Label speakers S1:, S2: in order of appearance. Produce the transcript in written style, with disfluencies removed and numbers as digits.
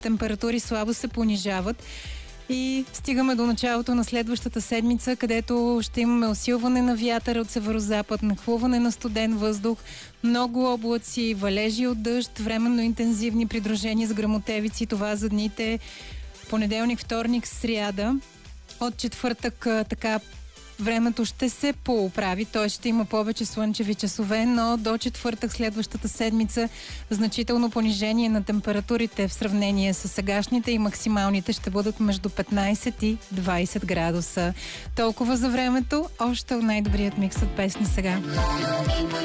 S1: температури слабо се понижават. И стигаме до началото на следващата седмица, където ще имаме усилване на вятъра от северозапад, нахлуване на студен въздух, много облаци, валежи от дъжд, временно интензивни придружени с гръмотевици. Това за дните понеделник, вторник, сряда. От четвъртък така времето ще се пооправи, т.е. ще има повече слънчеви часове, но до четвъртък следващата седмица значително понижение на температурите в сравнение с сегашните и максималните ще бъдат между 15 и 20 градуса. Толкова за времето, още от най-добрият микс от песни сега.